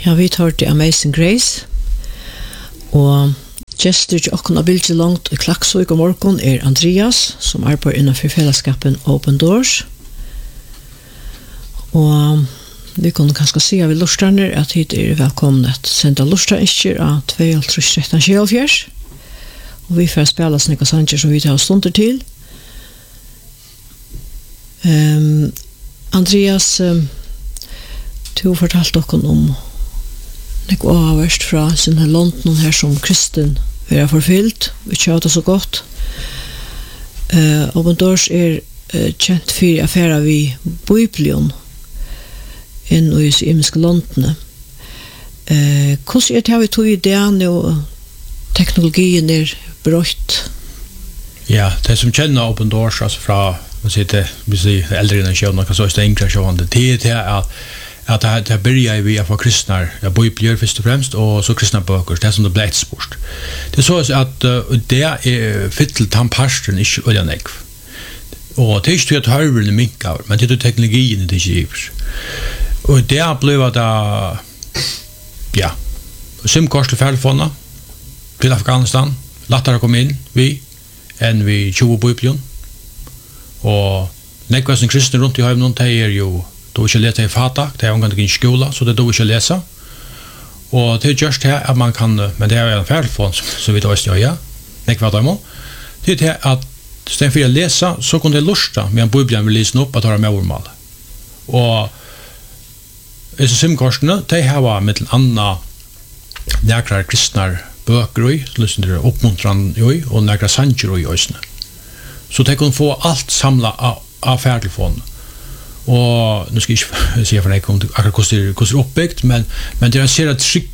Ja, vi tar til Amazing Grace, og gestur til okken av bildet langt i Klaksvik og morgen Andreas, som arbeider innenfor fellesskapen Open Doors. Og vi kunne kanskje si av lorterne at hit velkomne til senda lortanisker av 2.13.74, og vi får spela snakka sanger som vi tar stunder til. Andreas, du fortalte okken om Nek avverst fra sinne London her som kristen er forfyllt, vi kjøter så godt. Open Doors kjent for affæra vi Bibelen inn i imiske London. Hvordan det vi tog ideen og teknologien brøtt? Ja, det som kjenner Open Doors, altså fra, vi sier eldre generasjoner, kanskje også yngre generasjoner, det at det börjar vi att få kristna bibler först och främst och så kristna böcker det som det blir sport. Det så att det är fittel tampastern inte öljanek. Och det är ju att höra den minkar men det är teknologin det gives. Och det blev det ja. Sim kostar fälfona till Afghanistan. Lättare komma in vi än vi 20 bibeln. Och nekvasen kristna runt i hemmen de är ju då ska läsa i fata, det är omgående i skola så det då ska läsa. Och det är just här att man kan men det är en färdfon så vi då är ja. Nej vad då? Det är att istället för att läsa så kan det lusta med en bibeln vill läsa upp att ha med ordmal. Och är så simkorsen det här var med andra näkra kristna böcker i lyssnar det uppmuntran i och näkra sanger i ösna. Så det kan få allt samla av färdfon. Och nu ska jag säga för dig akkurat hur det uppbyggt men det är ser att skick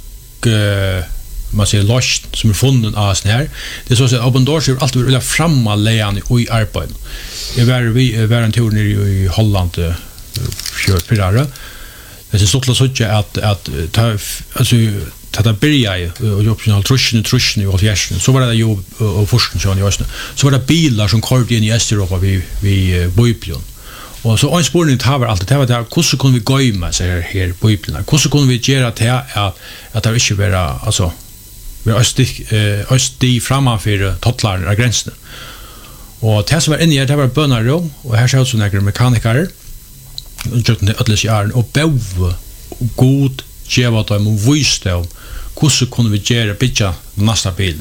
man ser lost som är funnen av sån här det är så att Open Doors är alltid vill framma lejan i arbete. Vi var en tur nere i Holland för förra. Det är så att alltså ta börja och optional trushen i åtgärden så var det ju och forskning så var det bilar som körde in i Östeuropa vi Bibeln. Och så en spårning har alltid det var där hur så kan vi gå med så här Bibeln. Hur så kan vi göra det att det inte vara alltså vi öst framför tottlar av gränsen. Och det som var inne det var bönarrum och här ser ut som några mekaniker och det alldeles är och bäv god geva dem visdom hur så kan vi göra bitcha nästa bil.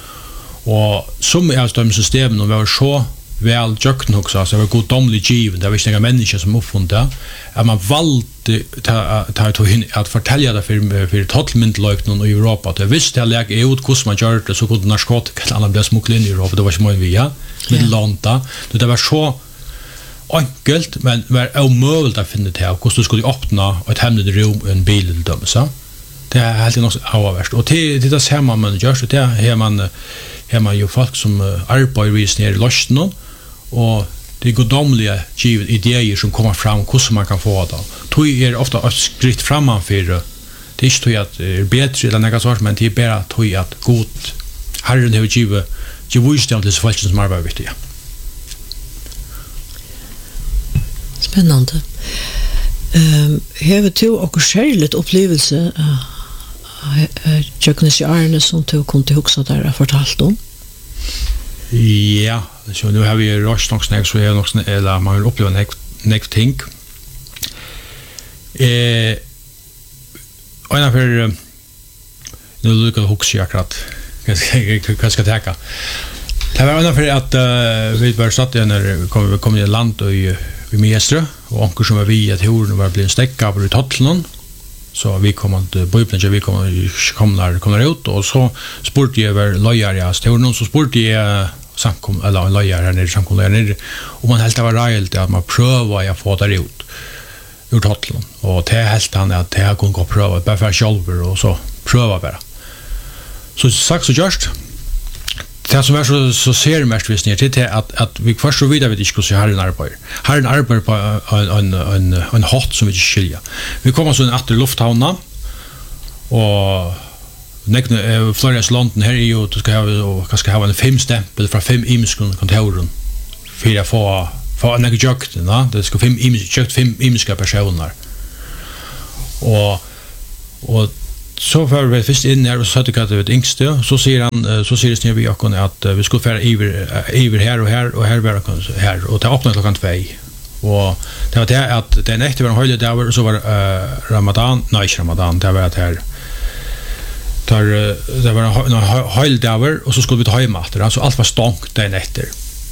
Och som är de systemen och var så väl jökn också så var goddomlig given det var inte några människor som uppfunnet att man valde ta in att fortälja det för totalmyndlöknen i Europa att det visste att lägga ut hur man gör det så kunde narkotika eller annat bli smugglat in i Europa det var så mycket via med landa det var så enkelt men var omöjligt att finna det hur du skulle öppna ett hemligt rum en bil döm så det är helt något avvärst och det ser man gör så det här man ju folk som arbetar vid ner i losten och det är goddomliga givet idéer som kommer fram hur man kan få det. Tog är ofta ett skritt framför det är inte att det är bättre eller något sånt men det är bara tog att god Herren har givet visdom till folk som arbetar vid det. Spännande. Har du också särskilt upplevelse Jöknes i Arne som du kunde huxa där och fortalt om? Ja, så nu har vi röst nog snäck så är nog eller man vill uppleva next ting. Och när för nu lukar huxa akkurat. Vad ska jag ta? Det var ungefär att vi var satt när kom i land och i Mestre och onkel som var vi att horden var bli en stäcka på totlon. Så vi kommer till Bibeln vi kommer ut och så spurte jag över lojar jag det var någon så spurte jag samkom eller en lojar här nere samkom där nere och man helt var rejält att man prövar jag få där ut ur totlon och det helt han att det kan gå pröva bara för själver och så pröva bara. Så sagt så just det som är så ser mest visst ner till att vi först så vidare vet inte hur så Herren arbetar. Herren arbetar på en hot som vi inte skilja. Vi kommer så en åter lufthavna och nekne Floridas London här är ju att ska ha en 5 stämpel från 5 imiska kontoren för att få en jökt, det ska 5 imiska personer. Och Och så för vi först in här och så satte katte ett yngste så ser det vi också att vi skulle färra över här och här var här och ta öppna klockan 2 och det var det att den efter var en höjde där och så var Ramadan det var att här det var en höjde där och så skulle vi ta hem efter alltså allt var stångt den efter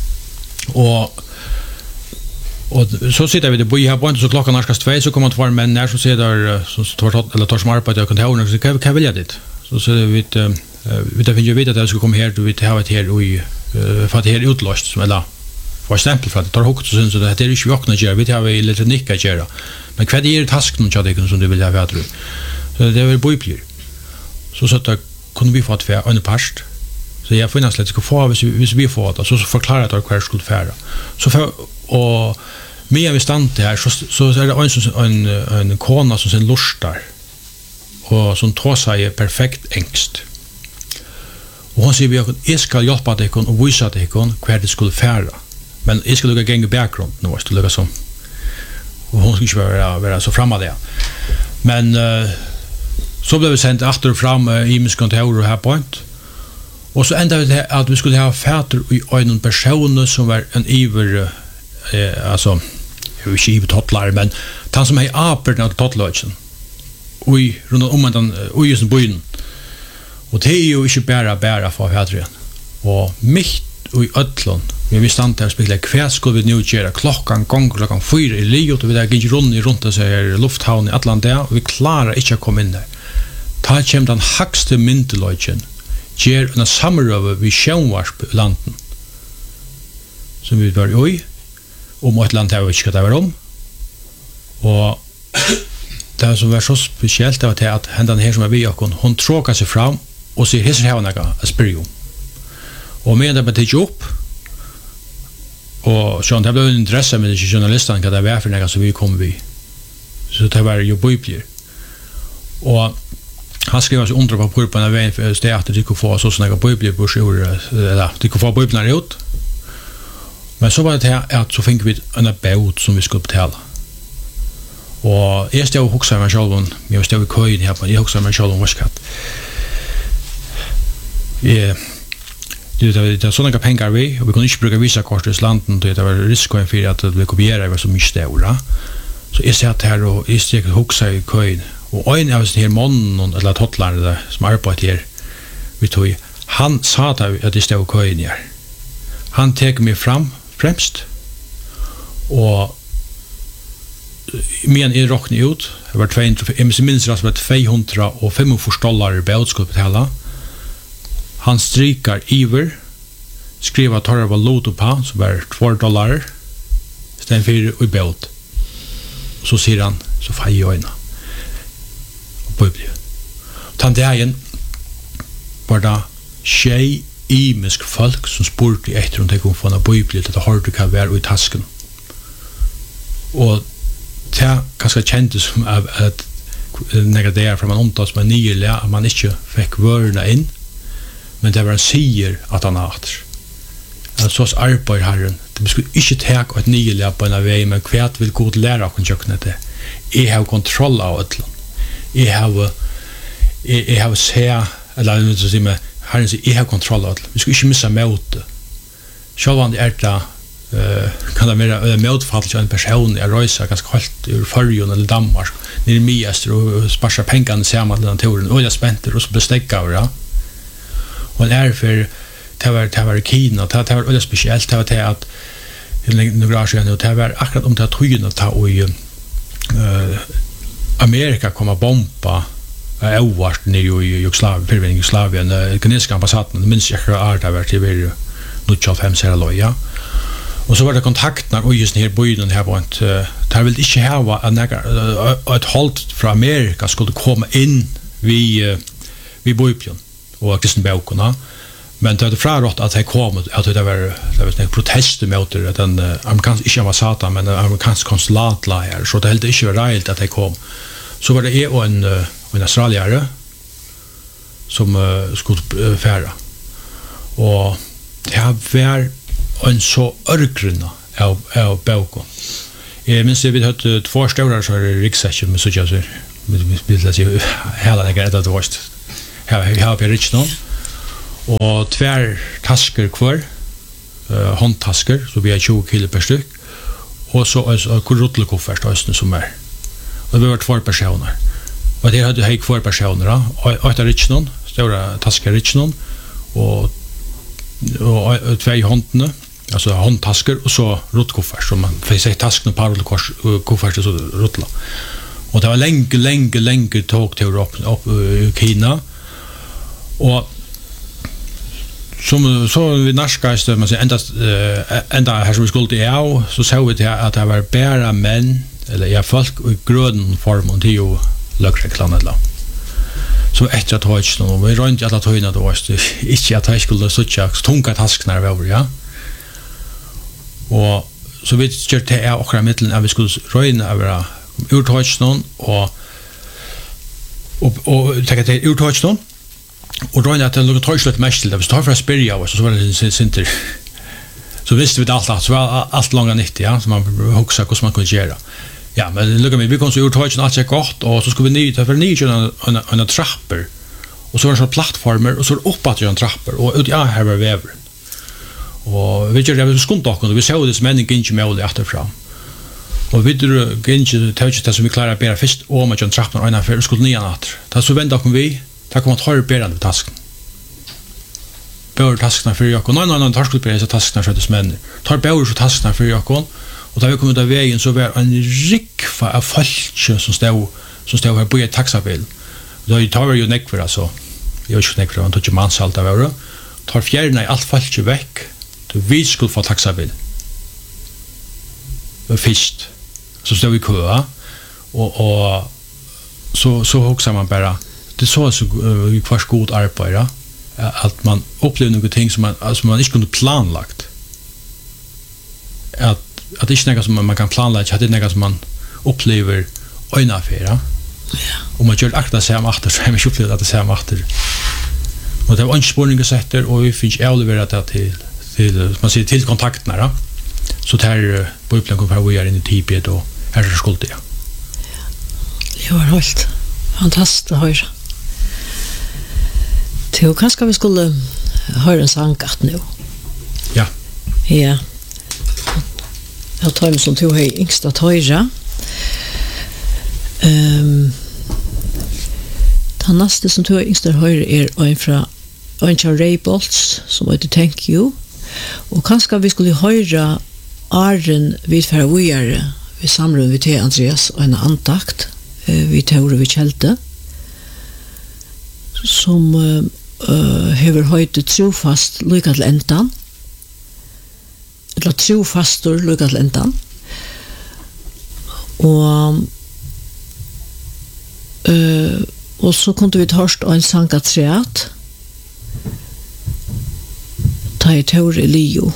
och så sitter vi det på här på så klockan närskast 2 så kommer 2 män när så ser där så tar som arbetar jag kan ta och så kan välja dit så vi finner ju vet att jag ska komma här då vi har ett här och för att här utlöst som eller för exempel för att det tar högt så syns det att det är ju vakna gör vi har vi elektronik att göra men vad är det tasken som jag som du vill ha vet du så det är väl bojplir så att kunde vi få att få en past så jag får nästan ska få hvis vi får det så förklarar jag att hur skulle färra så för och mer vi stannar här så är det en kona som sen lustar och som tror sig perfekt ängst och hon säger jag ska hjälpa dig och visa dig hur det skulle färra men jag ska lugga gänga bakgrund nu måste lugga som och hon ska inte vara så framme där men så blev vi sendt efter och fram i miskontor och här point och så ända det att vi skulle ha fäder i en person som var en iver alltså jag vill inte tottlar men han som är apern av tottlösen oj runt om den oj just byn och det är ju inte bara för fäder och mitt i ödlon vi stannar där och spelar kväll skulle vi nu göra klockan 4 i Liot och vi där gick runt och säger lufthavn i Atlanta och vi klarar inte att komma in där ta kjem den högste myntelöjtjen ger en samrøve vi sjønvarsp landen som vi var i om et land jeg vet ikke hva det var om og det som var så spesielt det var til at hendan her som er vi hun tråkar seg fram og sier hisser her nega a spyrjum og medan det bare tidsi opp og sånn det ble en interesse med ikke journalistene hva det var for nega som vi kom vi så det var jo bøyplir og han skrev sig under på purpan av vägen för det att det kunde få så såna bibelbroschyrer eller det kunde få biblarna ut. Men så var det här att så fick vi en båt som vi skulle betala. Och jag stod och huxade mig själv jag stod i köjen här på jag huxade mig själv vad skatt. Det är sådana pengar vi och vi kunde inte bruka visa kort i landen det var risken för att det kopiera var så mycket stora. Så jag satt här och jag stod och huxade i köjen. Og en av den her mannen eller tottlaren som arbeider her vi tog, han sa at det stod køyen her han tek meg fram fremst og men jeg råkner ut det var 200, jeg minns det var $245 bøt skulle betala han strykar iver skriver at det var loto på som var $2 stedet for i bøt så sier han så feier i øynene Biblia. Tan dagen var det tjej imisk folk som spurte etter om de kunne få en Biblia til det hørte hva være i tasken. Og det kanskje kjentes som at negaderer fra man omtatt som en nylig at man ikke fikk vørene inn men det var en sier at han hater. Så arbeid herren det skulle ikke take et nylig på en vei men hva vil god lære å kunne kjøkne det. Jeg har kontroll av et land. Jeg har se eller så sier meg herren sier jeg har kontroll av det vi skal ikke missa møte selv om det kan det være møtefall til en person jeg røyser ganske holdt ur Førjun eller Danmark nere i Miester og sparser pengene sammen til naturen og jeg spenter og så bestekka over det og det for det var Kina det var veldig spesielt det var til at det var akkurat om det var tøyene ta og Amerika kom att bomba ovart nere i Jugoslavien kinesiska ambassaden minns jag att det var till 95 här loja och så var det kontakter och just här byn här var inte det vill inte ha ett halt från Amerika skulle komma in vi bojpjon och kristen baukorna men det hade frarått att det kom att det var en protest mot det den amerikanska inte ambassaden men amerikansk konsulat här så det helt inte var reellt att det kom så var det en australiare som skulle färra och det var en så örgrunna av baukon Jag minns vi hade två stora så ryggsäckar med så jag så vill jag säga hela det där det varst. Jag har på Richmond och två tasker kvar. Handtasker så vi har 20 kilo per styck. Och så korotlekoffert östen som är. Och det var 2 personer. Och det hade jag 2 personer då. Och ett Richmond, stora tasker Richmond och 2 handene. Alltså handtasker och så rotkoffert som man får säga tasken och parolkoffert så rotla. Och det var länge tåg till upp Kina. Och som så vi narskaste man säger ända här som vi skulle till så såg vi till att det var bara män eller folk i grön form och till lökreklan eller så efter att ha inte någon vi runt alla tojna då var det inte att jag skulle så tunga tasknar över ja. Och så vi körde det och i mitten att vi skulle röjna över urtouchnon och ta det urtouchnon och röjna att det låg touchlet mest till det så tar för att spyrja och så var det synter så visste vi allt så var allt långa 90 ja så man huxa hur man kunde göra ja men lugga mig vi kom så urtouchnon allt är gott och så skulle vi ny ta för ny en trappor och så var det så plattformar och så uppåt en trappor och ut ja här var väver. Och vi gjorde det skunt och vi såg det som en inte med efterfram. Och vi gjorde inte det som vi klarar att bära först om att jag trappar och en affär skulle nya natt. Det så vända kom vi, ta kom att höra bära med tasken. Bära taskarna för jag och någon tar skulle bära taskarna för det män. Tar bära så taskarna för jag och då vi kom ut av vägen så var en rikfa av folk som stod här på ett taxabil. Då tar ju näck för alltså. Jag skulle näck för att ta mansalt av öra. Tar fjärna i allt folk väck. Så vi skulle få taxabil. Först så stod vi köa och så huxar man bara det så vi kvar god arbete att man upplever något ting som man inte kunde planlagt att det är något som man kan planlägga att det är något som man upplever en affär och man gör akta sig om efter så jag upplevde att det ser om efter och det var en spårning sätter och vi finns överleverat det till man ser till kontakterna då. Så där på upplägg på vi är in i Tibet och här är skuld det. Det var helt fantastiskt att höra. Till kanske vi skulle höra en sångat nu. Ja. Ja. Jag tar mig som tog hej yngsta höra. Den nästa som tog yngsta höra är en från Ray Bolts som heter Thank You. Och kanske vi skulle höra Arren vid förvåare vi samlar vi till Andreas och en antakt vi Tore vi Kjelte som hever höjt trofast lyckat till ändan eller trofastor lyckat till ändan och så kunde vi hörst en sankatriat ta i Tore Leo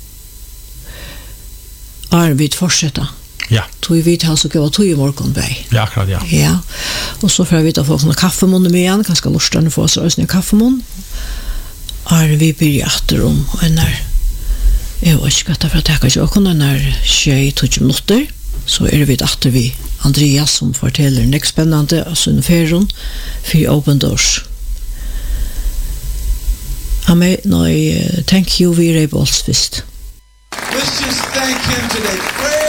Arvid fortsätta. Ja. Tog vi vid så gå tog i morgon bäj. Ja, akkurat ja. Ja. Och så får vi vita få några kaffemunn med igen, kanske lustan få så en kaffemunn. Arvid blir återom och när jag vet inte för att jag kanske kunde när tjej tog minuter så är vi åter vi Andreas som fortäller nästa spännande alltså en ferron för Open Doors. Amen. No, thank you, Ray Bolts. Let's just thank him today.